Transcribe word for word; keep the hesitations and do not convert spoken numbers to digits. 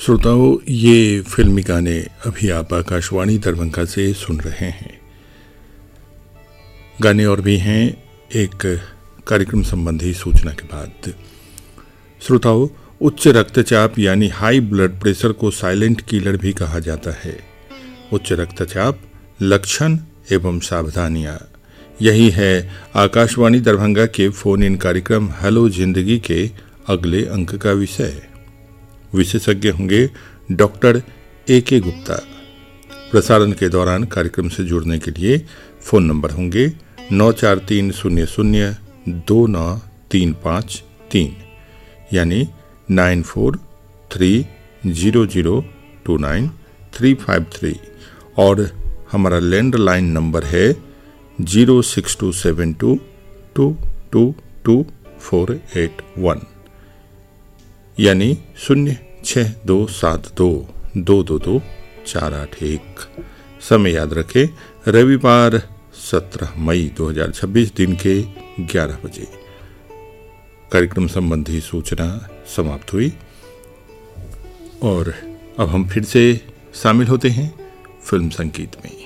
श्रोताओं, ये फिल्मी गाने अभी आप आकाशवाणी दरभंगा से सुन रहे हैं। गाने और भी हैं एक कार्यक्रम संबंधी सूचना के बाद। श्रोताओं, उच्च रक्तचाप यानी हाई ब्लड प्रेशर को साइलेंट किलर भी कहा जाता है। उच्च रक्तचाप, लक्षण एवं सावधानियां, यही है आकाशवाणी दरभंगा के फोन इन कार्यक्रम हेलो जिंदगी के अगले अंक का विषय। विशेषज्ञ होंगे डॉक्टर ए के गुप्ता। प्रसारण के दौरान कार्यक्रम से जुड़ने के लिए फोन नंबर होंगे नौ चार तीन शून्य शून्य दो नौ तीन पाँच तीन यानी nine four three zero zero to nine three five three और हमारा लैंडलाइन नंबर है zero six to seven to to to to four eight one यानी शून्य छः दो सात दो दो दो दो चार आठ एक। समय याद रखें, रविवार सत्रह मई दो हज़ार छब्बीस दिन के ग्यारह बजे। कार्यक्रम संबंधी सूचना समाप्त हुई और अब हम फिर से शामिल होते हैं फिल्म संगीत में।